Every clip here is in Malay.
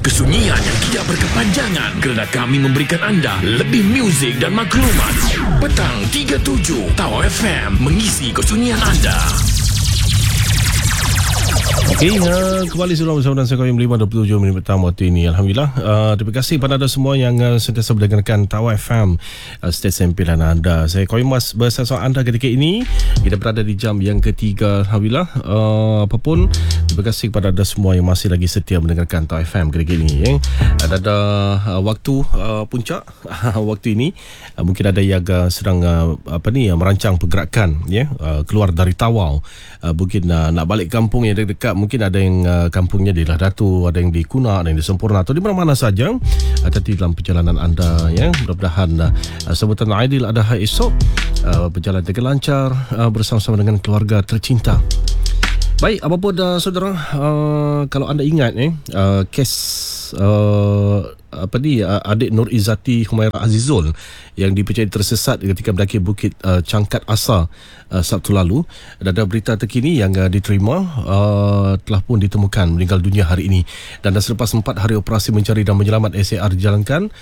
Kesunyian yang tidak berkepanjangan kerana kami memberikan anda lebih muzik dan maklumat. Petang 37 Tawau FM mengisi kesunyian anda. Okey, kembali sudah bersama dengan saya Qayyum 5:27 minit petang waktu ini. Alhamdulillah. Terima kasih kepada anda semua yang sentiasa mendengarkan Tawau FM, stesen pilihan anda. Saya Qayyum bersama anda ketika ini. Kita berada di jam yang ketiga. Alhamdulillah. Apapun, terima kasih kepada anda semua yang masih lagi setia mendengarkan Tawau FM ketika ini. Ada waktu puncak waktu ini. Mungkin ada yang sedang merancang pergerakan keluar dari Tawau. Mungkin nak balik kampung yang dekat. Mungkin ada yang kampungnya di Lahdatu, ada yang di Kuna, ada yang di Sempurna atau di mana-mana saja. Tetapi dalam perjalanan anda, mudah-mudahan sambutan Aidil Adha esok berjalan dengan lancar bersama-sama dengan keluarga tercinta. Baik, apapun saudara, kalau anda ingat kes adik Nur Izzati Humaira Azizul yang dipercayai tersesat ketika mendaki Bukit Cangkat Asa Sabtu lalu. Ada berita terkini yang diterima telah pun ditemukan meninggal dunia hari ini. Dan selepas 4 hari operasi mencari dan menyelamat SAR dijalankan,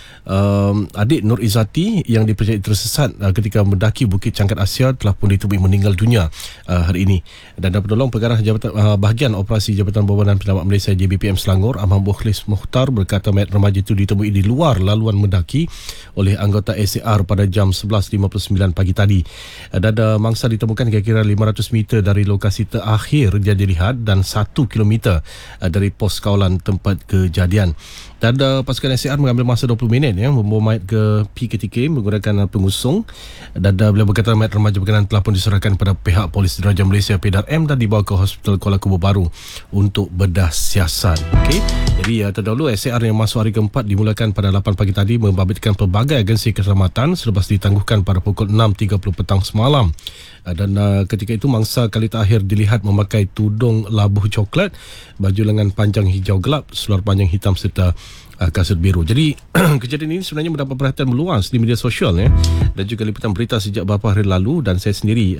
adik Nur Izzati yang dipercayai tersesat ketika mendaki Bukit Cangkat Asia telah pun ditemui meninggal dunia hari ini. Dan penolong pengarah Jabatan Bahagian Operasi Jabatan Berhubungan Penyelamat Malaysia JBPM Selangor, Ahmad Mukhlis Mukhtar, berkata mayat remaja itu ditemui di luar laluan mendaki oleh anggota SAR pada jam 11.59 pagi tadi. Dan mangsa ditemukan kira-kira 500 meter dari lokasi terakhir dia dilihat dan 1 kilometer dari pos kawalan tempat kejadian. Dan pasukan SAR mengambil masa 20 minit membawa mayat ke PKTK menggunakan pengusung. Dan beliau berkata mayat remaja berkenaan telah pun diserahkan kepada pihak Polis Diraja Malaysia Pedar M dan dibawa ke Hospital Kuala Kubu Baru untuk bedah siasat. Okey. Jadi terdahulu SAR yang masuk hari keempat dimulakan pada 8 pagi tadi membabitkan pelbagai agensi keselamatan selepas ditangguhkan pada pukul 6.30 petang semalam. Dan ketika itu mangsa kali terakhir dilihat memakai tudung labuh coklat, baju lengan panjang hijau gelap, seluar panjang hitam serta kasut biru. Jadi kejadian ini sebenarnya mendapat perhatian meluas di media sosial dan juga liputan berita sejak beberapa hari lalu, dan saya sendiri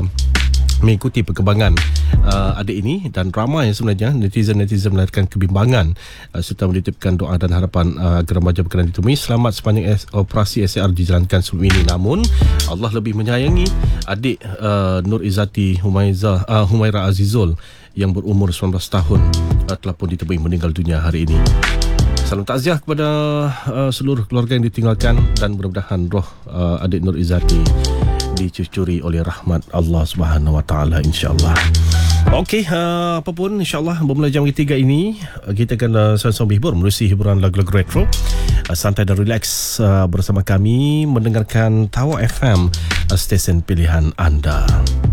mengikuti perkembangan adik ini, dan ramai sebenarnya netizen melahirkan kebimbangan serta menitipkan doa dan harapan agar remaja berkenan ditemui selamat sepanjang operasi SAR dijalankan sebelum ini. Namun Allah lebih menyayangi adik Nur Izzati Humaira Azizul yang berumur 19 tahun telah pun ditemui meninggal dunia hari ini. Salam takziah kepada seluruh keluarga yang ditinggalkan, dan mudah-mudahan roh adik Nur Izzati dicucuri oleh rahmat Allah Subhanahu Wa Taala, insya-Allah. Okey, apapun, insya-Allah bermula jam ketiga ini kita akan sama-sama hibur menerusi hiburan lagu-lagu retro, santai dan relax bersama kami mendengarkan Tawau FM, stesen pilihan anda.